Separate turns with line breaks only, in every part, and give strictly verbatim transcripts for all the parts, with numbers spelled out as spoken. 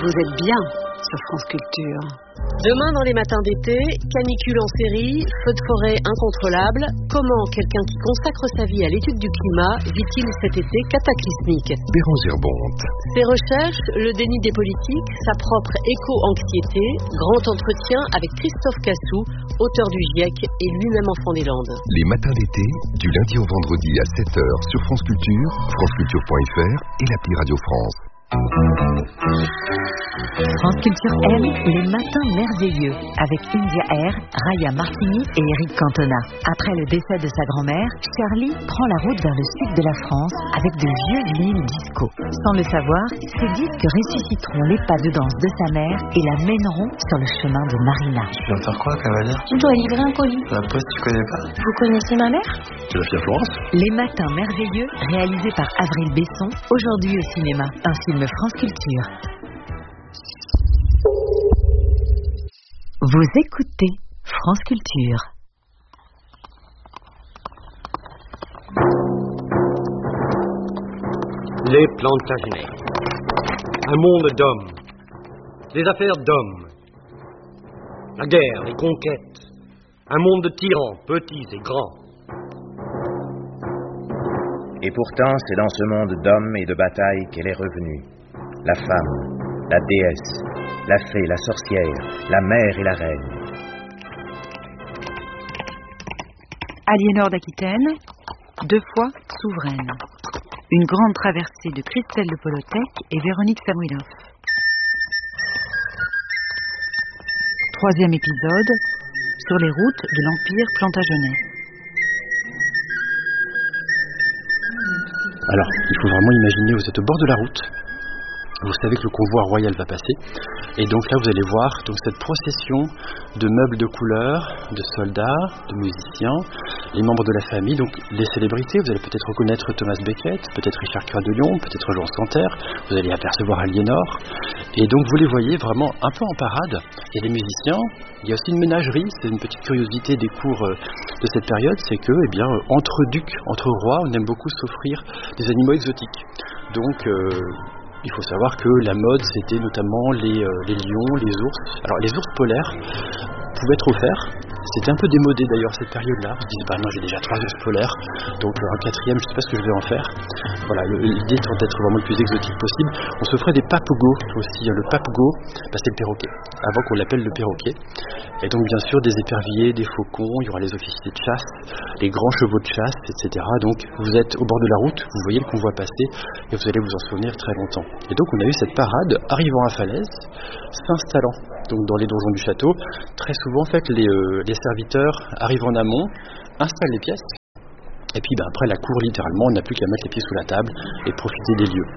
Vous êtes bien sur France Culture. Demain dans les matins d'été, canicule en série, feu de forêt incontrôlable. Comment quelqu'un qui consacre sa vie à l'étude du climat vit-il cet été cataclysmique?
Bérangère Bonte.
Ses recherches, le déni des politiques, sa propre éco-anxiété. Grand entretien avec Christophe Cassou, auteur du GIEC et lui-même enfant des Landes.
Les matins d'été, du lundi au vendredi à sept heures sur France Culture, franceculture point f r et l'appli Radio France.
France Culture aime les matins merveilleux avec India Air, Raya Martini et Eric Cantona. Après le décès de sa grand-mère, Charlie prend la route vers le sud de la France avec de vieux vinyles disco. Sans le savoir, ces disques ressusciteront les pas de danse de sa mère et la mèneront sur le chemin de Marina.
Tu viens faire quoi, cavalier?
Tu dois livrer un colis.
La poste, tu connais pas?
Vous connaissez ma mère?
Tu la fille à Florence?
Les matins merveilleux, réalisés par Avril Besson, aujourd'hui au cinéma. Un film France Culture. Vous écoutez France Culture.
Les Plantagenets. Un monde d'hommes. Des affaires d'hommes. La guerre, les conquêtes. Un monde de tyrans, petits et grands.
Et pourtant, c'est dans ce monde d'hommes et de batailles qu'elle est revenue. La femme, la déesse, la fée, la sorcière, la mère et la reine.
Aliénor d'Aquitaine, deux fois souveraine. Une grande traversée de Christelle de Polotec et Véronique Samuilov. Troisième épisode, sur les routes de l'Empire Plantagenet.
Alors, il faut vraiment imaginer, vous êtes au bord de la route. Vous savez que le convoi royal va passer. Et donc là, vous allez voir donc, cette procession de meubles de couleur, de soldats, de musiciens, les membres de la famille, donc les célébrités. Vous allez peut-être reconnaître Thomas Becket, peut-être Richard Coeur de Lion, peut-être Jean Santerre. Vous allez apercevoir Aliénor. Et donc, vous les voyez vraiment un peu en parade. Il y a des musiciens. Il y a aussi une ménagerie. C'est une petite curiosité des cours de cette période. C'est que, eh bien, entre ducs, entre rois, on aime beaucoup s'offrir des animaux exotiques. Donc... Euh, il faut savoir que la mode, c'était notamment les, euh, les lions, les ours. Alors, les ours polaires pouvaient être offerts. C'était un peu démodé d'ailleurs cette période-là. Ils disent, bah non, j'ai déjà trois ours polaires, donc un quatrième, je ne sais pas ce que je vais en faire. Voilà, l'idée étant d'être vraiment le plus exotique possible. On se ferait des papegos aussi. Le papego, bah, c'est le perroquet, avant qu'on l'appelle le perroquet. Et donc, bien sûr, des éperviers, des faucons, il y aura les officiers de chasse, les grands chevaux de chasse, et cetera. Donc, vous êtes au bord de la route, vous voyez le convoi passer, et vous allez vous en souvenir très longtemps. Et donc, on a eu cette parade arrivant à Falaise, s'installant donc dans les donjons du château. Très souvent, en fait, les, euh, les serviteurs arrivent en amont, installent les pièces, et puis ben, après la cour, littéralement, on n'a plus qu'à mettre les pieds sous la table et profiter des lieux.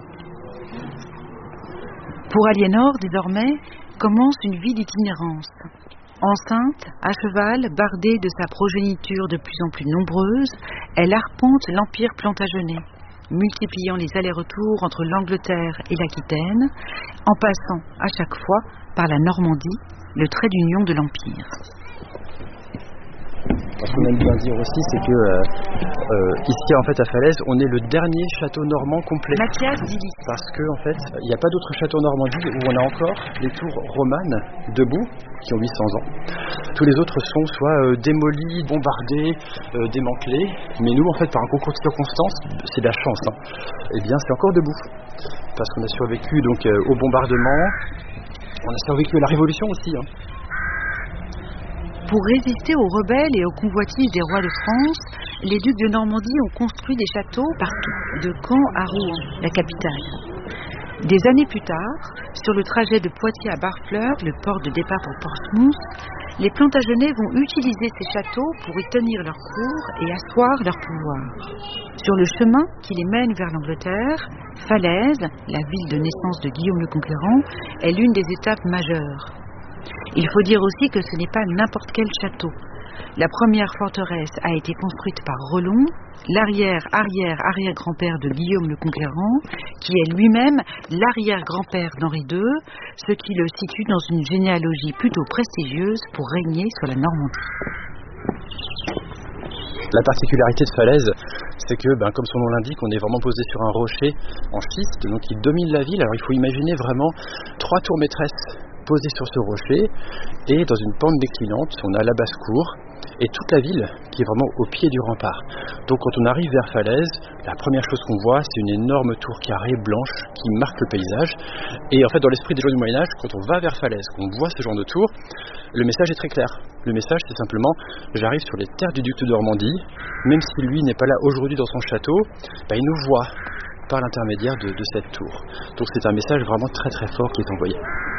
Pour Aliénor, désormais, commence une vie d'itinérance. Enceinte, à cheval, bardée de sa progéniture de plus en plus nombreuse, elle arpente l'Empire Plantagenet, multipliant les allers-retours entre l'Angleterre et l'Aquitaine, en passant à chaque fois par la Normandie, le trait d'union de l'Empire.
Ce qu'on aime bien dire aussi, c'est que euh, euh, ici, en fait, à Falaise, on est le dernier château normand complet.
Mathias Dilly.
Parce que, en fait, il n'y a pas d'autre château en Normandie où on a encore les tours romanes debout, qui ont huit cents ans. Tous les autres sont soit euh, démolis, bombardés, euh, démantelés. Mais nous, en fait, par un concours de circonstances, c'est de la chance. Hein. Eh bien, c'est encore debout. Parce qu'on a survécu donc euh, au bombardement. On a survécu à la Révolution aussi. Hein.
Pour résister aux rebelles et aux convoitises des rois de France, les ducs de Normandie ont construit des châteaux partout, de Caen à Rouen, la capitale. Des années plus tard, sur le trajet de Poitiers à Barfleur, le port de départ pour Portsmouth, les Plantagenets vont utiliser ces châteaux pour y tenir leur cour et asseoir leur pouvoir. Sur le chemin qui les mène vers l'Angleterre, Falaise, la ville de naissance de Guillaume le Conquérant, est l'une des étapes majeures. Il faut dire aussi que ce n'est pas n'importe quel château. La première forteresse a été construite par Relon, l'arrière-arrière-arrière-grand-père de Guillaume le Conquérant, qui est lui-même l'arrière-grand-père d'Henri deux, ce qui le situe dans une généalogie plutôt prestigieuse pour régner sur la Normandie.
La particularité de Falaise, c'est que, ben, comme son nom l'indique, on est vraiment posé sur un rocher en schiste, donc il domine la ville. Alors il faut imaginer vraiment trois tours maîtresses posées sur ce rocher, et dans une pente déclinante, on a la basse-cour, et toute la ville qui est vraiment au pied du rempart. Donc quand on arrive vers Falaise, la première chose qu'on voit, c'est une énorme tour carrée blanche qui marque le paysage. Et en fait, dans l'esprit des gens du Moyen-Âge, quand on va vers Falaise, qu'on voit ce genre de tour, le message est très clair. Le message, c'est simplement, j'arrive sur les terres du duc de Normandie, même si lui n'est pas là aujourd'hui dans son château, bah, il nous voit par l'intermédiaire de, de cette tour. Donc c'est un message vraiment très très fort qui est envoyé.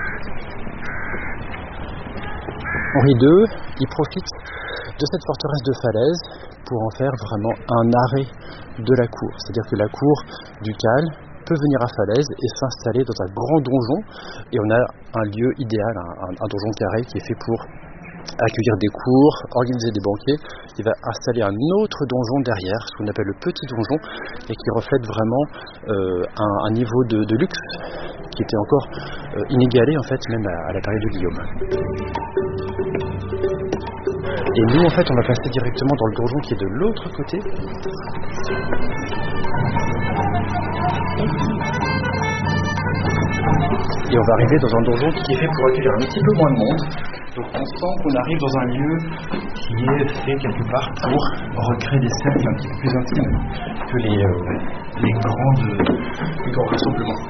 Henri deux, il profite de cette forteresse de Falaise pour en faire vraiment un arrêt de la cour. C'est-à-dire que la cour ducale peut venir à Falaise et s'installer dans un grand donjon, et on a un lieu idéal, un, un donjon carré qui est fait pour accueillir des cours, organiser des banquets. Il va installer un autre donjon derrière, ce qu'on appelle le petit donjon, et qui reflète vraiment euh, un, un niveau de, de luxe qui était encore euh, inégalé en fait même à, à la période de Guillaume. Et nous en fait on va passer directement dans le donjon qui est de l'autre côté. Et on va arriver dans un donjon qui est fait pour accueillir un petit peu moins de monde. Donc on sent qu'on arrive dans un lieu qui est fait quelque part pour recréer des cercles un petit peu plus intimes que les, euh, les, grandes, les grands rassemblements.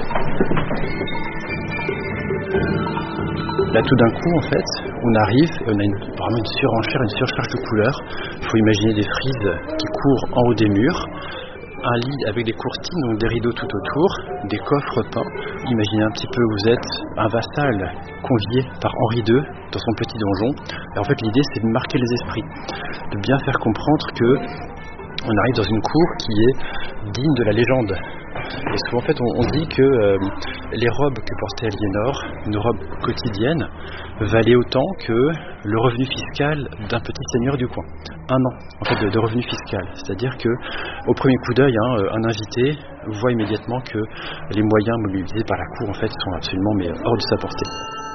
Là tout d'un coup en fait, on arrive et on a une, vraiment une surenchère, une surcharge de couleurs. Il faut imaginer des frises qui courent en haut des murs, un lit avec des courtines, donc des rideaux tout autour, des coffres peints. Imaginez un petit peu, vous êtes un vassal convié par Henri deux dans son petit donjon. Et en fait, l'idée, c'est de marquer les esprits, de bien faire comprendre que on arrive dans une cour qui est digne de la légende. Et souvent, en fait, on, on dit que euh, les robes que portait Aliénor, une robe quotidienne, valaient autant que le revenu fiscal d'un petit seigneur du coin. Un an, en fait, de, de revenu fiscal. C'est-à-dire que, au premier coup d'œil, hein, un invité voit immédiatement que les moyens mobilisés par la cour, en fait, sont absolument mais hors de sa portée.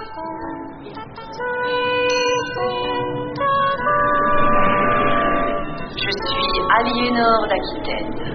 Je suis Aliénor d'Aquitaine.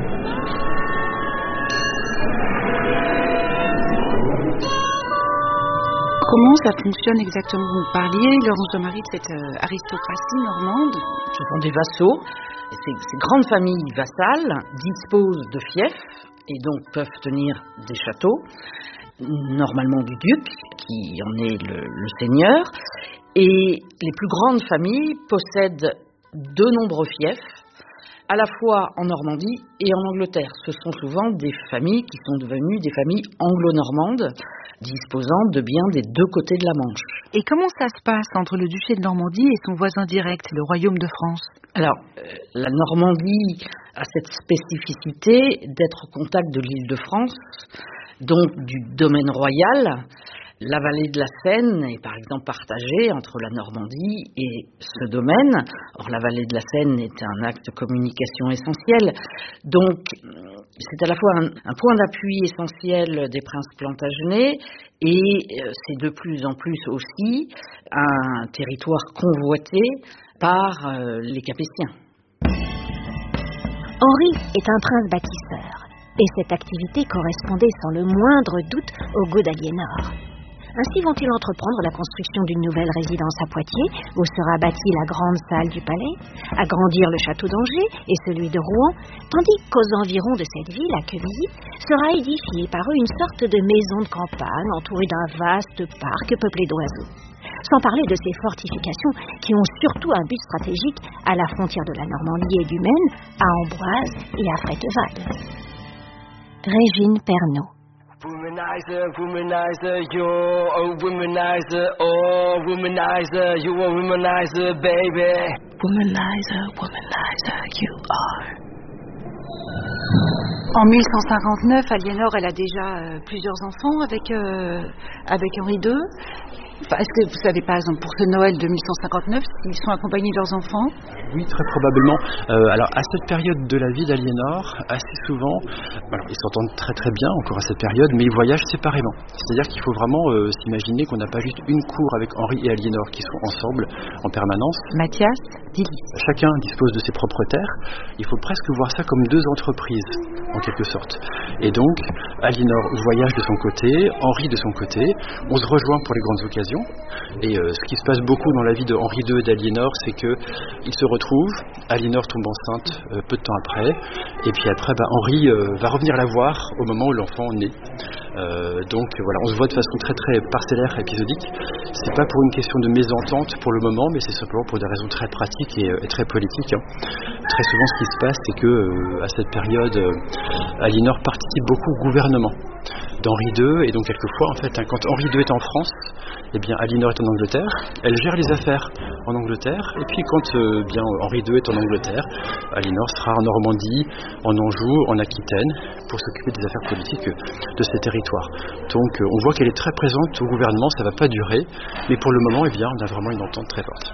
Comment ça fonctionne exactement? Vous parliez, Laurence Jean-Marie, de cette euh, aristocratie normande.
Ce sont des vassaux. Ces, ces grandes familles vassales disposent de fiefs et donc peuvent tenir des châteaux, normalement du duc, qui en est le, le seigneur. Et les plus grandes familles possèdent de nombreux fiefs, à la fois en Normandie et en Angleterre. Ce sont souvent des familles qui sont devenues des familles anglo-normandes, disposant de biens des deux côtés de la Manche.
Et comment ça se passe entre le duché de Normandie et son voisin direct, le royaume de France?
Alors, euh, la Normandie a cette spécificité d'être au contact de l'île de France, donc du domaine royal. La vallée de la Seine est par exemple partagée entre la Normandie et ce domaine. Or, la vallée de la Seine est un axe de communication essentiel. Donc, c'est à la fois un, un point d'appui essentiel des princes plantagenets et c'est de plus en plus aussi un territoire convoité par euh, les Capétiens.
Henri est un prince bâtisseur et cette activité correspondait sans le moindre doute au goût d'Aliénor. Ainsi vont-ils entreprendre la construction d'une nouvelle résidence à Poitiers, où sera bâtie la grande salle du palais, agrandir le château d'Angers et celui de Rouen, tandis qu'aux environs de cette ville, à Quevilly, sera édifiée par eux une sorte de maison de campagne entourée d'un vaste parc peuplé d'oiseaux. Sans parler de ces fortifications qui ont surtout un but stratégique à la frontière de la Normandie et du Maine, à Amboise et à Fréteval. Régine Pernaut.
Womanizer, womanizer, you're a womanizer, oh, womanizer, you're a womanizer, baby.
Womanizer, womanizer, you are.
En mille cent cinquante-neuf, Aliénor, elle a déjà euh, plusieurs enfants avec, euh, avec Henri deux. Est-ce que vous savez, par exemple, pour ce Noël de mille cent cinquante-neuf, ils sont accompagnés de leurs enfants?
Oui, très probablement. Euh, alors, à cette période de la vie d'Aliénor, assez souvent, alors, ils s'entendent très très bien encore à cette période, mais ils voyagent séparément. C'est-à-dire qu'il faut vraiment euh, s'imaginer qu'on n'a pas juste une cour avec Henri et Aliénor qui sont ensemble en permanence.
Mathias, Dilly.
Chacun dispose de ses propres terres. Il faut presque voir ça comme deux entreprises, en quelque sorte. Et donc, Aliénor voyage de son côté, Henri de son côté. On se rejoint pour les grandes occasions. Et euh, ce qui se passe beaucoup dans la vie de Henri deux et d'Aliénor, c'est qu'ils se retrouvent. Aliénor tombe enceinte euh, peu de temps après. Et puis après, bah, Henri euh, va revenir la voir au moment où l'enfant naît. Euh, donc voilà, on se voit de façon très très parcellaire, épisodique. C'est pas pour une question de mésentente pour le moment, mais c'est simplement pour des raisons très pratiques et, et très politiques. Hein. Très souvent, ce qui se passe, c'est que euh, à cette période, euh, Aliénor participe beaucoup au gouvernement d'Henri deux, et donc quelquefois, en fait, hein, quand Henri deux est en France, eh bien Aliénor est en Angleterre. Elle gère les affaires en Angleterre, et puis quand euh, bien Henri deux est en Angleterre, Aliénor sera en Normandie, en Anjou, en Aquitaine, pour s'occuper des affaires politiques de ces territoires. Donc euh, on voit qu'elle est très présente au gouvernement, ça ne va pas durer, mais pour le moment, eh bien, on a vraiment une entente très forte.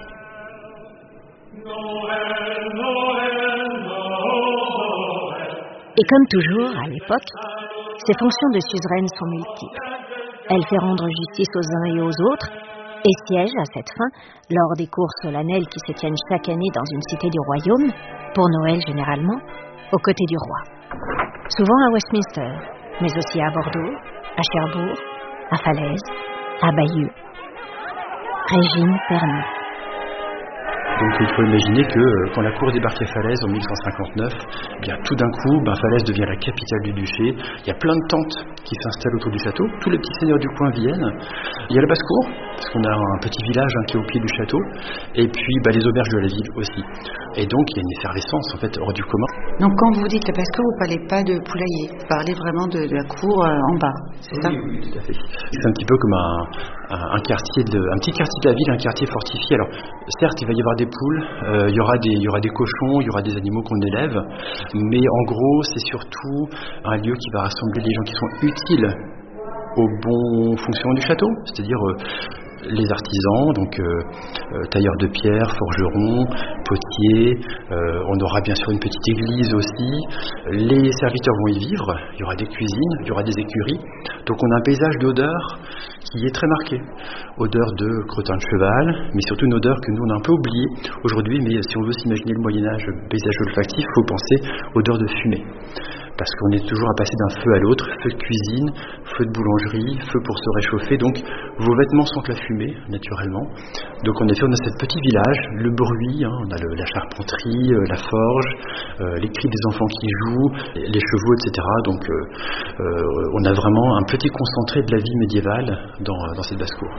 Et comme toujours, à l'époque, ses fonctions de suzeraine sont multiples. Elle fait rendre justice aux uns et aux autres et siège à cette fin lors des cours solennelles qui se tiennent chaque année dans une cité du royaume, pour Noël généralement, aux côtés du roi. Souvent à Westminster, mais aussi à Bordeaux, à Cherbourg, à Falaise, à Bayeux. Régine Pernoud.
Donc il faut imaginer que euh, quand la cour débarque à Falaise en mille cent cinquante-neuf, eh bien, tout d'un coup, ben, Falaise devient la capitale du duché. Il y a plein de tentes qui s'installent autour du château. Tous les petits seigneurs du coin viennent. Il y a la basse-cour, parce qu'on a un petit village hein, qui est au pied du château. Et puis ben, les auberges de la ville aussi. Et donc il y a une effervescence en fait hors du commun.
Donc quand vous dites la basse-cour, vous ne parlez pas de poulailler. Vous parlez vraiment de, de la cour euh, en bas, c'est
oui,
ça?
Oui, tout à fait. C'est un petit peu comme un, un, un quartier de, un petit quartier de la ville, un quartier fortifié. Alors certes, il va y avoir des poules, euh, il y aura des, il y aura des cochons, il y aura des animaux qu'on élève, mais en gros, c'est surtout un lieu qui va rassembler les gens qui sont utiles au bon fonctionnement du château, c'est-à-dire euh, les artisans, donc euh, euh, tailleurs de pierre, forgerons, potiers, euh, on aura bien sûr une petite église aussi, les serviteurs vont y vivre, il y aura des cuisines, il y aura des écuries, donc on a un paysage d'odeur qui est très marqué, odeur de crottin de cheval, mais surtout une odeur que nous on a un peu oubliée aujourd'hui, mais si on veut s'imaginer le Moyen-Âge, paysage olfactif, il faut penser odeur de fumée. Parce qu'on est toujours à passer d'un feu à l'autre, feu de cuisine, feu de boulangerie, feu pour se réchauffer, donc vos vêtements sentent la fumée, naturellement. Donc en effet, on a ce petit village, le bruit, hein, on a le, la charpenterie, euh, la forge, euh, les cris des enfants qui jouent, les, les chevaux, et cetera. Donc euh, euh, on a vraiment un petit concentré de la vie médiévale dans, dans cette basse-cour.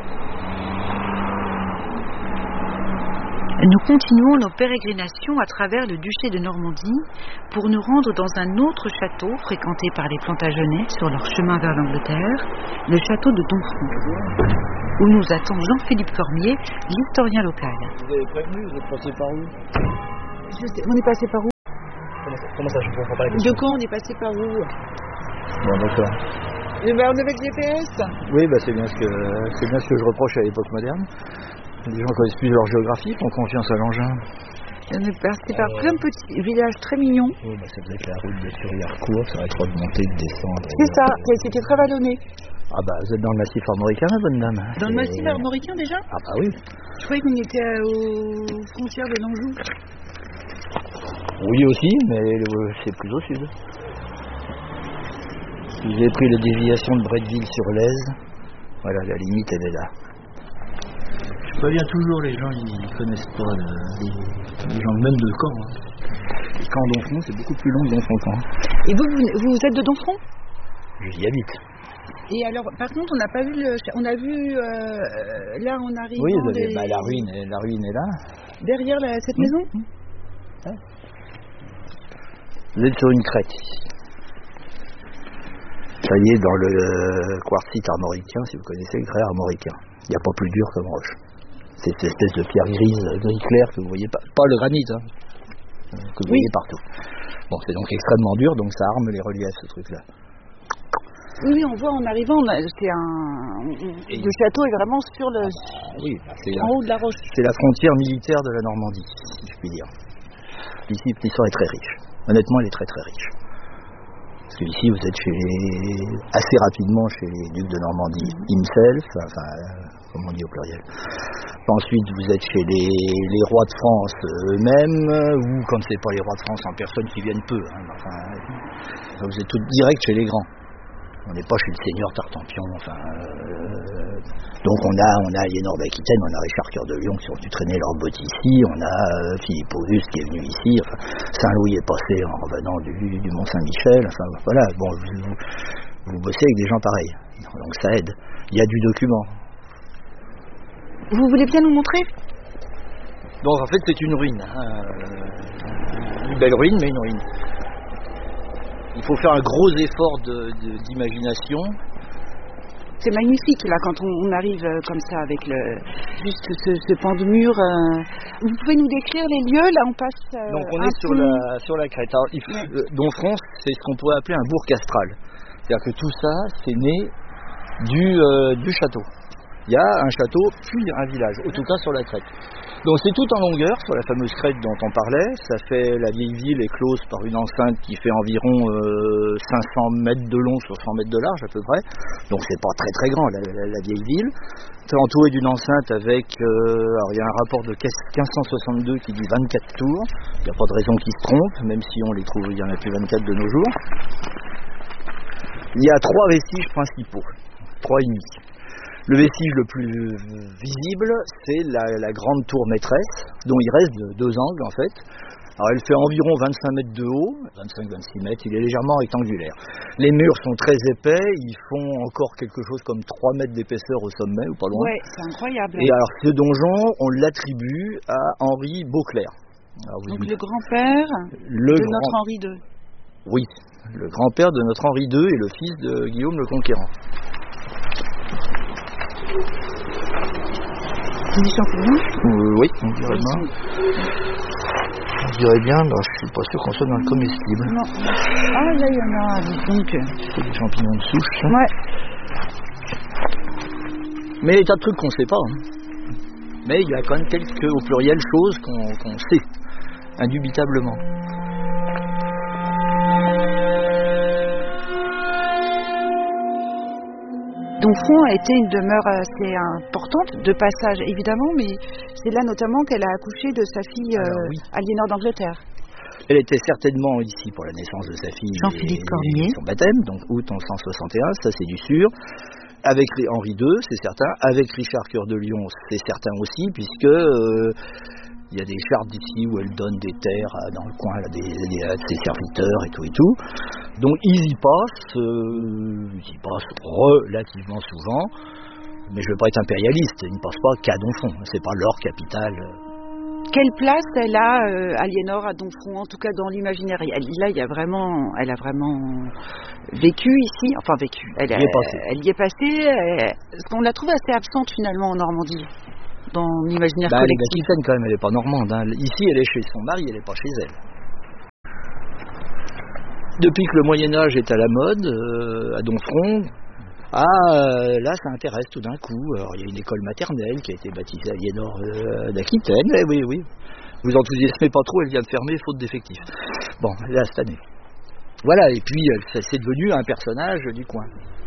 Nous continuons nos pérégrinations à travers le duché de Normandie pour nous rendre dans un autre château fréquenté par les Plantagenets sur leur chemin vers l'Angleterre, le château de Domfront, où nous attend Jean-Philippe Cormier, l'historien local.
Vous avez prévenu, vous êtes passé par où?
Je sais, on est passé par où?
Comment ça, comment ça je comprends pas la question.
De quand on est passé par où?
Bon, d'accord.
Eh ben, on est avec G P S.
Oui, bah, c'est bien ce que c'est bien ce que je reproche à l'époque moderne. Les gens connaissent plus leur géographie, font confiance à l'engin.
On est passé par plein de petits villages très mignons.
Oui, bah, ça devait être la route de Surrières-Court, ça va être de monter, de descendre.
C'est ça, c'était très vallonné.
Ah bah, vous êtes dans le massif armoricain, la bonne dame.
Dans le massif armoricain déjà?
Ah bah oui.
Je croyais qu'on était aux frontières de l'Anjou.
Oui aussi, mais c'est plus au sud. Vous avez pris la déviation de Bretteville-sur-Lèze. Voilà, la limite, elle est là. Je préviens toujours les gens, ils ne connaissent pas le, les, les gens même de Caen. Hein. Caen Domfront, c'est beaucoup plus long que Domfront.
Et vous, vous, vous êtes de Domfront?
J'y habite.
Et alors, par contre, on n'a pas vu le, on a vu euh, là en arrivant.
Oui, vous avez,
des...
bah, la ruine, la ruine est là.
Derrière la, cette mmh. maison.
Mmh. Ouais. Vous êtes sur une crête ici. Ça y est, dans le quartzite armoricain, si vous connaissez le grès armoricain. Il n'y a pas plus dur comme roche. C'est cette espèce de pierre grise, gris clair que vous voyez pas, pas le granit, hein, que vous oui. voyez partout. Bon, c'est donc extrêmement dur, donc ça arme les reliefs, ce truc-là.
Oui, oui, on voit en arrivant, on a, c'est un, et le château est vraiment sur le,
oui, c'est
en
la,
haut de la roche.
C'est la frontière militaire de la Normandie, si je puis dire. Ici, l'histoire est très riche. Honnêtement, elle est très très riche. Parce que ici, vous êtes chez les, assez rapidement chez les ducs de Normandie himself, enfin, comme on dit au pluriel. Ensuite, vous êtes chez les, les rois de France eux-mêmes, ou quand c'est pas les rois de France en personne qui viennent peu. Hein, enfin, vous êtes tout direct chez les grands. On n'est pas chez le seigneur Tartampion. Enfin, euh, donc on a, on a Aliénor d'Aquitaine, on a Richard Cœur de Lion qui sont venus traîner leurs bottes ici, on a euh, Philippe Auguste qui est venu ici. Enfin, Saint-Louis est passé en revenant du, du Mont-Saint-Michel. Enfin voilà, bon, vous, vous bossez avec des gens pareils, donc ça aide. Il y a du document.
Vous voulez bien nous montrer?
Donc en fait c'est une ruine, hein. Une belle ruine mais une ruine. Il faut faire un gros effort de, de, d'imagination.
C'est magnifique là quand on, on arrive euh, comme ça avec le, juste ce, ce pan de mur. Euh... Vous pouvez nous décrire les lieux? Là on passe. Euh,
Donc on est sur la, sur la crête. Alors, il faut, ouais. euh, Domfront, c'est ce qu'on pourrait appeler un bourg castral. C'est-à-dire que tout ça c'est né du, euh, du château. Il y a un château puis un village, en tout cas sur la crête. Donc c'est tout en longueur sur la fameuse crête dont on parlait. Ça fait, la vieille ville est close par une enceinte qui fait environ euh, cinq cents mètres de long sur cent mètres de large à peu près. Donc c'est pas très très grand la, la, la vieille ville. C'est entouré d'une enceinte avec, euh, alors il y a un rapport de quinze cent soixante-deux qui dit vingt-quatre tours. Il n'y a pas de raison qu'ils se trompent, même si on les trouve, il y en a plus vingt-quatre de nos jours. Il y a trois vestiges principaux, trois uniques. Le vestige le plus visible, c'est la, la grande tour maîtresse, dont il reste deux angles en fait. Alors elle fait environ vingt-cinq mètres de haut, vingt-cinq à vingt-six mètres, il est légèrement rectangulaire. Les murs sont très épais, ils font encore quelque chose comme trois mètres d'épaisseur au sommet, ou pas loin.
Ouais, c'est incroyable.
Et alors ce donjon, on l'attribue à Henri Beauclerc. Alors, vous
Donc
dites,
le grand-père
le
de
grand...
notre Henri deux.
Oui, le grand-père de notre Henri deux et le fils de Guillaume le Conquérant.
Des champignons
euh, Oui, on dirait bien. On dirait bien, mais je suis pas sûr qu'on soit dans le comestible.
Non. Ah, là, il y en a, donc.
C'est des champignons de souche. Hein.
Ouais.
Mais il y a des tas de trucs qu'on sait pas. Hein. Mais il y a quand même quelques, au pluriel, choses qu'on, qu'on sait, indubitablement.
Domfront a été une demeure assez importante, de passage évidemment, mais c'est là notamment qu'elle a accouché de sa fille euh, oui. Aliénor d'Angleterre.
Elle était certainement ici pour la naissance de sa fille
Jean-Philippe Cormier.
Son baptême, donc août mille cent soixante et un, ça c'est du sûr. Avec Henri deux, c'est certain. Avec Richard Cœur de Lion, c'est certain aussi, puisque euh, il y a des chartes d'ici où elle donne des terres dans le coin là, des, des, à ses serviteurs et tout et tout. Donc ils y passent, euh, ils y passent relativement souvent, mais je ne veux pas être impérialiste, ils ne passent pas qu'à Domfront, c'est pas leur capitale.
Quelle place elle a, euh, Aliénor, à Domfront, en tout cas dans l'imaginaire? Elle, là, il y a vraiment, elle a vraiment vécu ici, enfin vécu, elle,
elle y est passée.
Elle y est passée, elle, on la trouve assez absente finalement en Normandie, dans l'imaginaire
bah,
collectif.
Elle est d'Aquitaine quand même, elle n'est pas normande, hein. Ici elle est chez son mari, elle n'est pas chez elle. Depuis que le Moyen-Âge est à la mode, euh, à Domfront, ah, euh, là ça intéresse tout d'un coup. Alors il y a une école maternelle qui a été baptisée Aliénor euh, d'Aquitaine, eh oui, oui. Vous enthousiasmez pas trop, elle vient de fermer faute d'effectifs. Bon, là cette année. Voilà, et puis euh, c'est devenu un personnage du coin.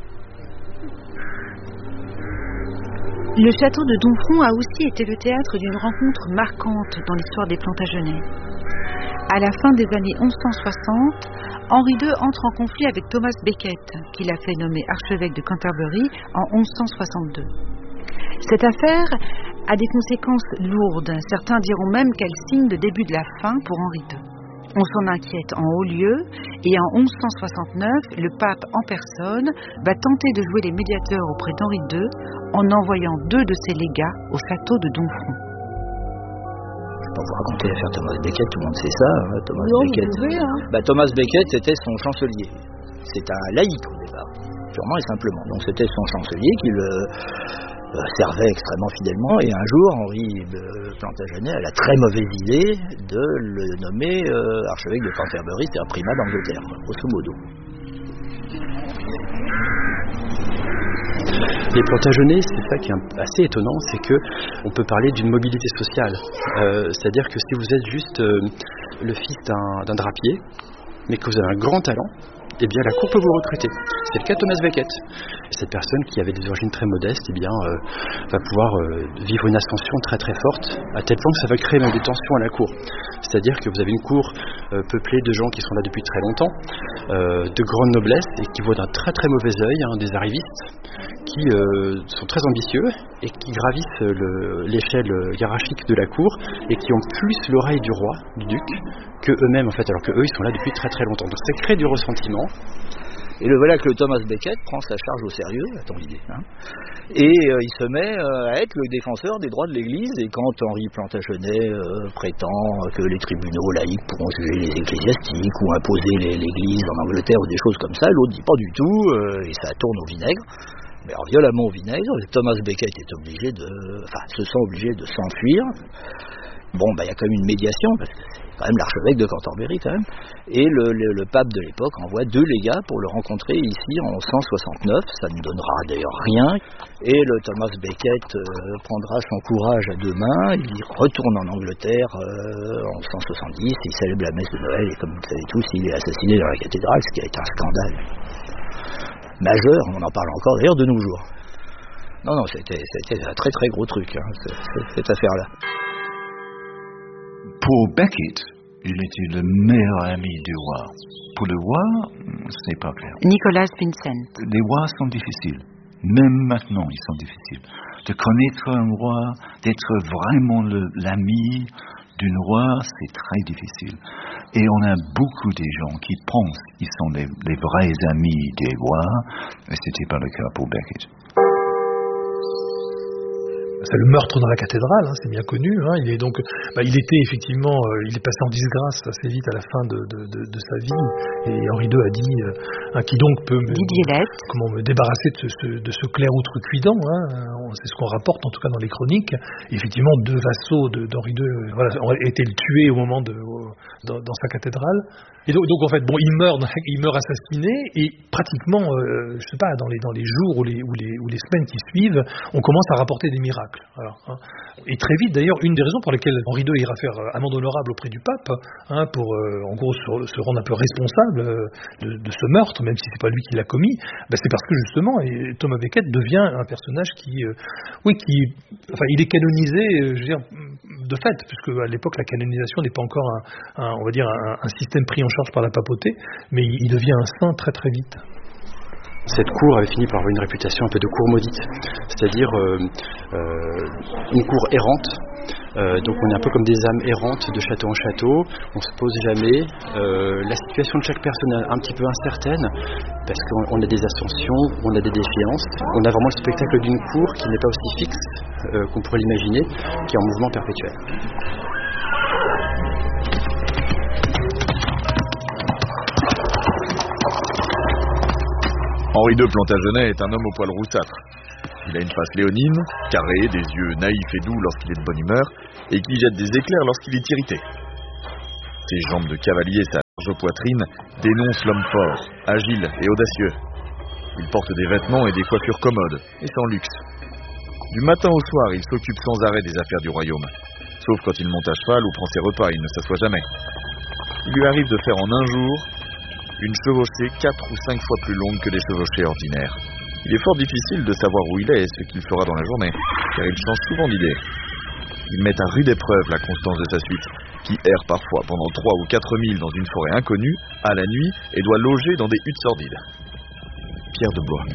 Le château de Domfront a aussi été le théâtre d'une rencontre marquante dans l'histoire des Plantagenets. À la fin des années onze cent soixante, Henri deux entre en conflit avec Thomas Becket, qu'il a fait nommer archevêque de Canterbury en onze cent soixante-deux. Cette affaire a des conséquences lourdes. Certains diront même qu'elle signe le début de la fin pour Henri deux. On s'en inquiète en haut lieu et en onze cent soixante-neuf, le pape en personne va tenter de jouer les médiateurs auprès d'Henri deux en envoyant deux de ses légats au château de Domfront.
Je ne vais pas vous raconter l'affaire Thomas Becket, tout le monde sait ça. Hein, Thomas
non,
Becket.
Vous pouvez, hein.
Bah, Thomas Becket, c'était son chancelier. C'est un laïc au départ, purement et simplement. Donc c'était son chancelier qui le euh, servait extrêmement fidèlement. Et un jour, Henri de Plantagenet a la très mauvaise idée de le nommer euh, archevêque de Canterbury, c'est-à-dire primat d'Angleterre, grosso modo.
Les Plantagenets, c'est ça qui est assez étonnant, c'est que on peut parler d'une mobilité sociale. Euh, c'est-à-dire que si vous êtes juste euh, le fils d'un, d'un drapier, mais que vous avez un grand talent, eh bien la cour peut vous recruter. C'est le cas de Thomas Becket. Et cette personne qui avait des origines très modestes, eh bien euh, va pouvoir euh, vivre une ascension très très forte, à tel point que ça va créer même des tensions à la cour. C'est-à-dire que vous avez une cour euh, peuplée de gens qui sont là depuis très longtemps, euh, de grande noblesse, et qui voient d'un très très mauvais œil hein, des arrivistes, qui euh, sont très ambitieux et qui gravissent le, l'échelle hiérarchique de la cour et qui ont plus l'oreille du roi, du duc, que eux-mêmes en fait, alors que eux ils sont là depuis très très longtemps. Donc ça crée du ressentiment.
Et le voilà que le Thomas Becket prend sa charge au sérieux, attends l'idée, hein, et euh, il se met euh, à être le défenseur des droits de l'Église. Et quand Henri Plantagenet euh, prétend que les tribunaux laïcs pourront juger les ecclésiastiques ou imposer les, l'Église en Angleterre ou des choses comme ça, l'autre dit pas du tout, euh, et ça tourne au vinaigre. Mais alors violemment au vinaigre, Thomas Becket est obligé de, enfin, se sent obligé de s'enfuir. Bon, bah, il y a quand même une médiation, parce que c'est quand même l'archevêque de Canterbury, quand même. Et le, le, le pape de l'époque envoie deux légats pour le rencontrer ici en cent soixante-neuf. Ça ne donnera d'ailleurs rien. Et le Thomas Becket euh, prendra son courage à deux mains. Il retourne en Angleterre euh, en cent soixante-dix. Il célèbre la messe de Noël. Et comme vous le savez tous, il est assassiné dans la cathédrale, ce qui a été un scandale majeur. On en parle encore d'ailleurs de nos jours. Non, non, c'était, c'était un très très gros truc, hein, cette, cette affaire-là.
Pour Becket, il était le meilleur ami du roi. Pour le roi, c'est pas clair.
Nicolas Vincent.
Les rois sont difficiles. Même maintenant, ils sont difficiles. De connaître un roi, d'être vraiment le, l'ami d'un roi, c'est très difficile. Et on a beaucoup de gens qui pensent qu'ils sont les, les vrais amis des rois, et c'était pas le cas pour Becket.
C'est le meurtre dans la cathédrale, hein, c'est bien connu. Hein. Il est donc, bah, il était effectivement, euh, il est passé en disgrâce assez vite à la fin de, de, de, de sa vie. Et Henri deux a dit, euh, hein, qui donc peut me, comment me débarrasser de ce, de ce clerc outrecuidant. Hein. C'est ce qu'on rapporte en tout cas dans les chroniques. Et effectivement, deux vassaux de, d'Henri deux, euh, voilà, ont été tués au moment de, euh, dans, dans sa cathédrale. Et donc, donc en fait, bon, il meurt, il meurt assassiné, et pratiquement, euh, je sais pas, dans les dans les jours ou les ou les ou les semaines qui suivent, on commence à rapporter des miracles. Voilà, hein. Et très vite, d'ailleurs, une des raisons pour lesquelles Henri deux ira faire amende honorable auprès du pape, hein, pour euh, en gros se, se rendre un peu responsable euh, de, de ce meurtre, même si c'est pas lui qui l'a commis, ben c'est parce que justement, et Thomas Becket devient un personnage qui, euh, oui, qui, enfin, il est canonisé, euh, je veux dire, de fait, puisque à l'époque la canonisation n'est pas encore un, un on va dire un, un système pris en charge par la papauté, mais il, il devient un saint très très vite.
Cette cour avait fini par avoir une réputation un peu de cour maudite, c'est-à-dire euh, euh, une cour errante. Euh, donc on est un peu comme des âmes errantes de château en château, on se pose jamais. Euh, la situation de chaque personne est un petit peu incertaine, parce qu'on a des ascensions, on a des défiances. On a vraiment le spectacle d'une cour qui n'est pas aussi fixe euh, qu'on pourrait l'imaginer, qui est en mouvement perpétuel.
Henri deux Plantagenet est un homme au poil roussâtre. Il a une face léonine, carrée, des yeux naïfs et doux lorsqu'il est de bonne humeur, et qui jette des éclairs lorsqu'il est irrité. Ses jambes de cavalier et sa large poitrine dénoncent l'homme fort, agile et audacieux. Il porte des vêtements et des coiffures commodes, et sans luxe. Du matin au soir, il s'occupe sans arrêt des affaires du royaume. Sauf quand il monte à cheval ou prend ses repas, il ne s'assoit jamais. Il lui arrive de faire en un jour une chevauchée quatre ou cinq fois plus longue que les chevauchées ordinaires. Il est fort difficile de savoir où il est et ce qu'il fera dans la journée, car il change souvent d'idée. Il met à rude épreuve la constance de sa suite, qui erre parfois pendant trois ou quatre milles dans une forêt inconnue, à la nuit, et doit loger dans des huttes sordides. Pierre de Blois.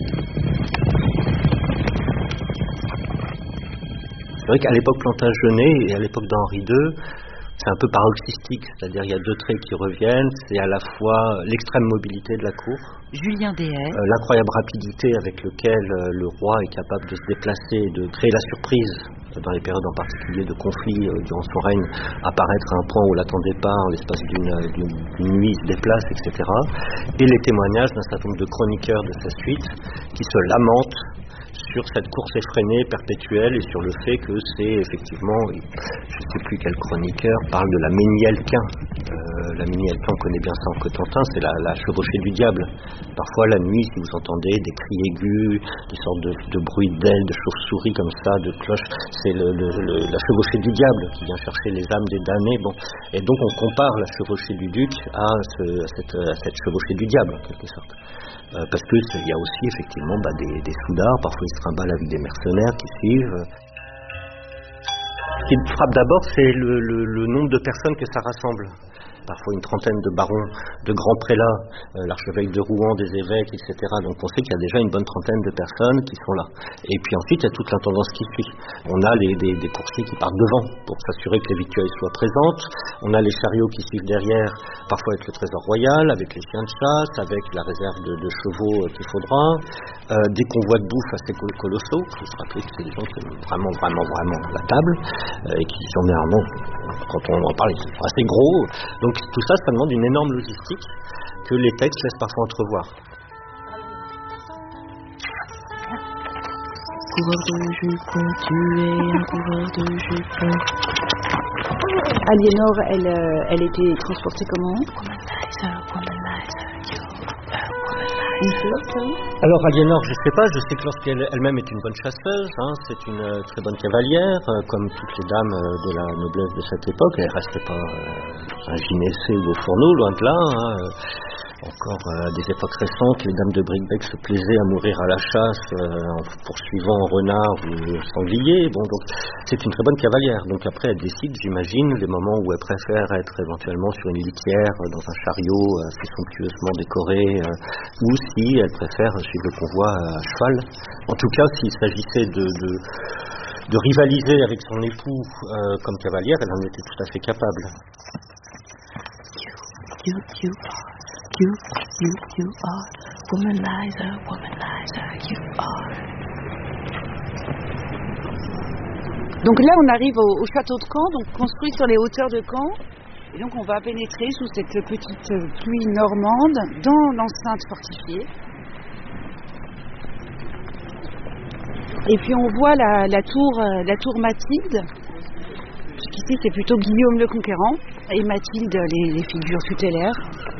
C'est vrai qu'à l'époque Plantagenet et à l'époque d'Henri deux, c'est un peu paroxystique, c'est-à-dire il y a deux traits qui reviennent, c'est à la fois l'extrême mobilité de la cour,
Julien Deshaies,
euh, l'incroyable rapidité avec laquelle euh, le roi est capable de se déplacer et de créer la surprise dans les périodes en particulier de conflit euh, durant son règne, apparaître à un point où on l'attendait pas, en l'espace d'une, d'une, d'une nuit, il se déplace, et cetera. Et les témoignages d'un certain nombre de chroniqueurs de sa suite qui se lamentent sur cette course effrénée, perpétuelle, et sur le fait que c'est effectivement, je ne sais plus quel chroniqueur parle de la Ménielquin, euh, la mini Elkan connaît bien ça en Cotentin, c'est la, la chevauchée du diable. Parfois la nuit, si vous entendez des cris aigus, des sortes de, de bruits d'ailes, de chauves-souris comme ça, de cloches, c'est le, le, le, la chevauchée du diable qui vient chercher les âmes des damnés. Bon. Et donc on compare la chevauchée du duc à, ce, à, cette, à cette chevauchée du diable en quelque sorte. Euh, parce qu'il y a aussi effectivement bah, des, des soudards, parfois ils se trimballent avec des mercenaires qui suivent. Ce qui me frappe d'abord, c'est le, le, le nombre de personnes que ça rassemble. Parfois une trentaine de barons, de grands prélats, euh, l'archevêque de Rouen, des évêques, et cetera. Donc on sait qu'il y a déjà une bonne trentaine de personnes qui sont là. Et puis ensuite, il y a toute l'intendance qui suit. On a les, des, des coursiers qui partent devant pour s'assurer que les victuailles soient présentes. On a les chariots qui suivent derrière, parfois avec le trésor royal, avec les chiens de chasse, avec la réserve de, de chevaux euh, qu'il faudra. Euh, des convois de bouffe assez colossaux. Il faut se rappeler que c'est des gens qui sont vraiment, vraiment, vraiment à la table euh, et qui sont généralement, quand on en parle, ils sont assez gros. Donc tout ça, ça demande une énorme logistique que les textes laissent parfois entrevoir.
Coureur de jupons, tu es un coureur de jupons.
Aliénor, elle, euh, elle était transportée comment?
Alors Aliénor, je sais pas, je sais que lorsqu'elle elle-même est une bonne chasseuse, hein, c'est une euh, très bonne cavalière, euh, comme toutes les dames euh, de la noblesse de cette époque. Elle restait pas euh, un gynécée ou au fourneau, loin de là. Hein, euh, encore euh, à des époques récentes, les dames de Bricbec se plaisaient à mourir à la chasse euh, en poursuivant renard ou sanglier. Bon, donc c'est une très bonne cavalière. Donc après, elle décide, j'imagine, les moments où elle préfère être éventuellement sur une litière, euh, dans un chariot euh, assez somptueusement décoré, euh, ou si elle préfère suivre le convoi à cheval. En tout cas, s'il s'agissait de, de, de rivaliser avec son époux euh, comme cavalière, elle en était tout à fait capable.
You, you, you, you, you are womanizer, womanizer, you are.
Donc là, on arrive au, au château de Caen, donc construit sur les hauteurs de Caen. Et donc on va pénétrer sous cette petite pluie normande dans l'enceinte fortifiée. Et puis on voit la, la tour, la tour Mathilde. Puisqu'ici c'est plutôt Guillaume le Conquérant et Mathilde, les, les figures tutélaires.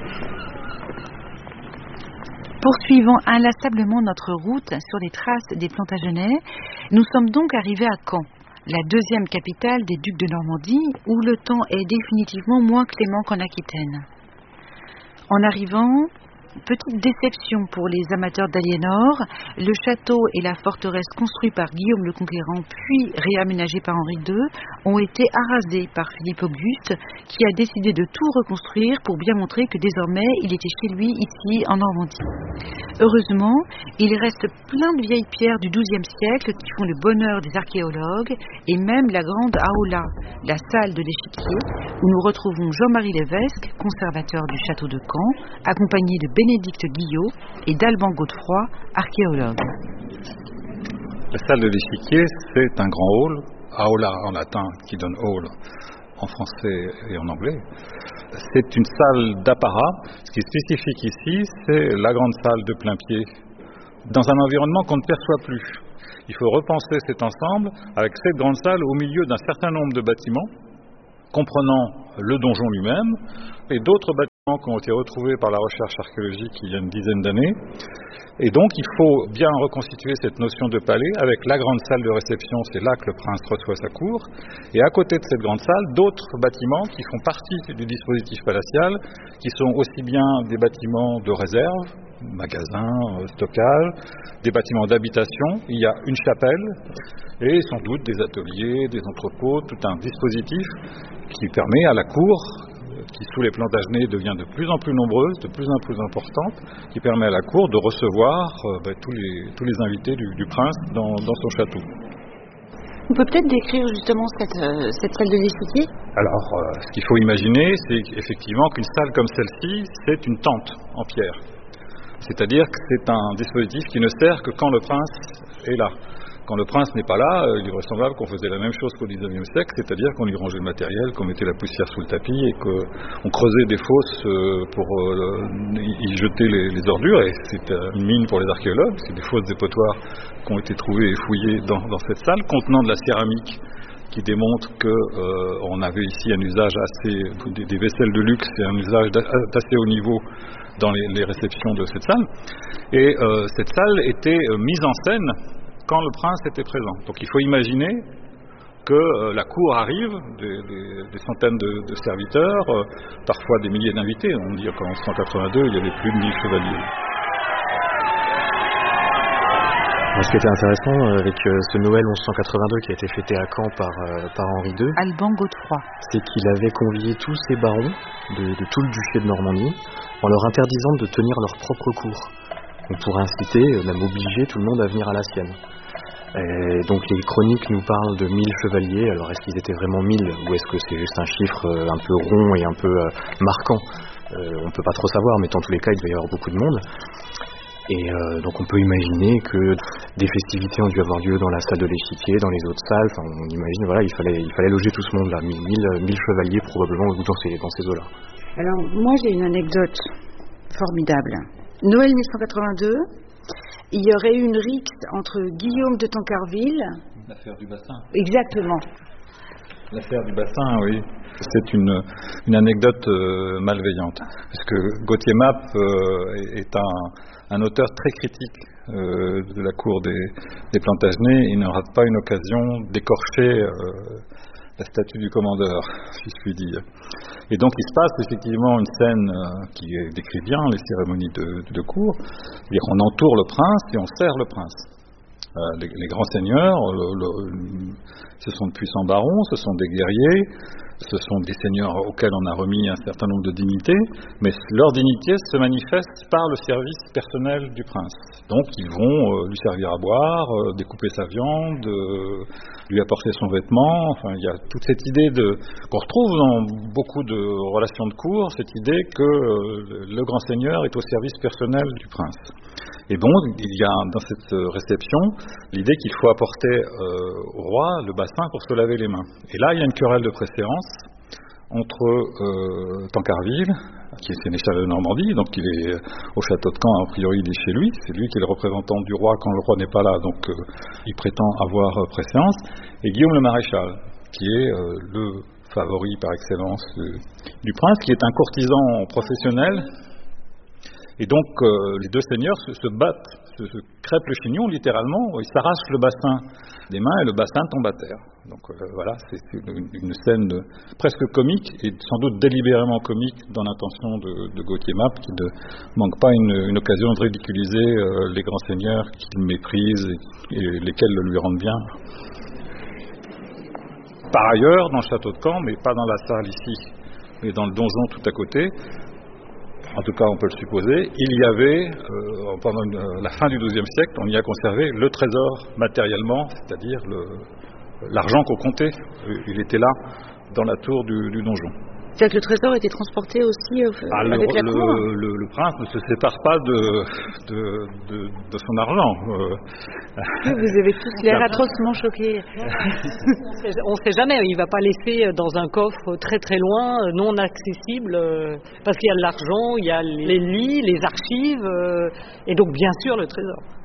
Poursuivons inlassablement notre route sur les traces des Plantagenets, nous sommes donc arrivés à Caen, la deuxième capitale des ducs de Normandie, où le temps est définitivement moins clément qu'en Aquitaine. En arrivant, petite déception pour les amateurs d'Aliénor, le château et la forteresse construits par Guillaume le Conquérant puis réaménagés par Henri deux ont été arasés par Philippe Auguste qui a décidé de tout reconstruire pour bien montrer que désormais il était chez lui ici en Normandie. Heureusement, il reste plein de vieilles pierres du douzième siècle qui font le bonheur des archéologues et même la grande aula, la salle de l'échiquier, où nous retrouvons Jean-Marie Lévesque, conservateur du château de Caen, accompagné de Bénédicte Guillot et d'Alban Godefroy, archéologue.
La salle de l'échiquier, c'est un grand hall, aula en latin qui donne hall en français et en anglais. C'est une salle d'apparat. Ce qui est spécifique ici, c'est la grande salle de plain-pied, dans un environnement qu'on ne perçoit plus. Il faut repenser cet ensemble avec cette grande salle au milieu d'un certain nombre de bâtiments, comprenant le donjon lui-même et d'autres bâtiments qui ont été retrouvés par la recherche archéologique il y a une dizaine d'années. Et donc il faut bien reconstituer cette notion de palais avec la grande salle de réception, c'est là que le prince reçoit sa cour, et à côté de cette grande salle, d'autres bâtiments qui font partie du dispositif palatial, qui sont aussi bien des bâtiments de réserve, magasins, stockage, des bâtiments d'habitation, il y a une chapelle, et sans doute des ateliers, des entrepôts, tout un dispositif qui permet à la cour, qui sous les Plantagenets devient de plus en plus nombreuse, de plus en plus importante, qui permet à la cour de recevoir euh, bah, tous, les, tous les invités du, du prince dans, dans son château.
On peut peut-être décrire justement cette, euh, cette salle de l'échiquier ?
Alors, euh, ce qu'il faut imaginer, c'est effectivement qu'une salle comme celle-ci, c'est une tente en pierre. C'est-à-dire que c'est un dispositif qui ne sert que quand le prince est là. Quand le prince n'est pas là, il est vraisemblable qu'on faisait la même chose qu'au dix-neuvième siècle, c'est-à-dire qu'on lui rangeait le matériel, qu'on mettait la poussière sous le tapis et qu'on creusait des fosses pour y jeter les, les ordures. Et c'est une mine pour les archéologues, c'est des fosses dépotoirs qui ont été trouvées et fouillées dans, dans cette salle, contenant de la céramique qui démontre qu'on euh, avait ici un usage assez, des, des vaisselles de luxe et un usage d'assez haut niveau dans les, les réceptions de cette salle. Et euh, cette salle était euh, mise en scène quand le prince était présent. Donc il faut imaginer que euh, la cour arrive, des, des, des centaines de, de serviteurs, euh, parfois des milliers d'invités. On dit qu'en cent quatre-vingt-deux, il y avait plus de mille chevaliers.
Ce qui était intéressant avec ce Noël mille cent quatre-vingt-deux qui a été fêté à Caen par, par Henri deux,
Alban Godefroy,
c'est qu'il avait convié tous ses barons de, de tout le duché de Normandie en leur interdisant de tenir leur propre cour. On pourrait inciter, même obliger tout le monde à venir à la sienne. Et donc les chroniques nous parlent de mille chevaliers. Alors est-ce qu'ils étaient vraiment mille ou est-ce que c'est juste un chiffre un peu rond et un peu marquant? euh, On ne peut pas trop savoir, mais dans tous les cas il devait y avoir beaucoup de monde. Et euh, donc on peut imaginer que des festivités ont dû avoir lieu dans la salle de l'échiquier, dans les autres salles. Enfin, on imagine, voilà, il fallait, il fallait loger tout ce monde-là, mille, mille, mille chevaliers probablement dans ces, dans ces eaux-là.
Alors moi j'ai une anecdote formidable. Noël mille cent quatre-vingt-deux, il y aurait eu une rixe entre Guillaume de Tancarville.
L'affaire du bassin.
Exactement.
L'affaire du bassin, oui. C'est une, une anecdote euh, malveillante. Parce que Gauthier Map euh, est un, un auteur très critique euh, de la cour des, des Plantagenets. Il ne rate pas une occasion d'écorcher euh, la statue du commandeur, si je puis dire. Et donc il se passe effectivement une scène euh, qui décrit bien les cérémonies de, de cour. C'est-à-dire on entoure le prince et on sert le prince. Euh, les, les grands seigneurs, le, le, ce sont de puissants barons, ce sont des guerriers, ce sont des seigneurs auxquels on a remis un certain nombre de dignités, mais leur dignité se manifeste par le service personnel du prince. Donc ils vont euh, lui servir à boire, euh, découper sa viande, euh, lui apporter son vêtement. Enfin, il y a toute cette idée de, qu'on retrouve dans beaucoup de relations de cour, cette idée que euh, le grand seigneur est au service personnel du prince. Et bon, il y a dans cette réception l'idée qu'il faut apporter euh, au roi le bassin pour se laver les mains. Et là, il y a une querelle de préséance entre euh, Tancarville, qui est sénéchal de Normandie, donc il est au château de Caen, a priori il est chez lui, c'est lui qui est le représentant du roi quand le roi n'est pas là, donc euh, il prétend avoir euh, préséance, et Guillaume le Maréchal, qui est euh, le favori par excellence euh, du prince, qui est un courtisan professionnel. Et donc euh, les deux seigneurs se, se battent, se, se crêpent le chignon littéralement, ils s'arrachent le bassin des mains et le bassin tombe à terre. Donc euh, voilà, c'est une, une scène de, presque comique et sans doute délibérément comique dans l'intention de, de Gauthier Map, qui ne manque pas une, une occasion de ridiculiser euh, les grands seigneurs qu'il méprise et, et lesquels le lui rendent bien. Par ailleurs, dans le château de Caen, mais pas dans la salle ici, mais dans le donjon tout à côté, en tout cas on peut le supposer, il y avait, euh, pendant une, euh, la fin du douzième siècle, on y a conservé le trésor matériellement, c'est-à-dire le, l'argent qu'on comptait, il était là dans la tour du, du donjon.
C'est-à-dire que le trésor était transporté aussi euh,
ah,
avec
le,
la cour.
Le, le, le prince ne se sépare pas de, de, de, de son argent. Euh,
Vous avez tous l'air atrocement choqués.
On ne sait jamais, il ne va pas laisser dans un coffre très très loin, non accessible, parce qu'il y a de l'argent, il y a les lits, les archives, et donc bien sûr le trésor.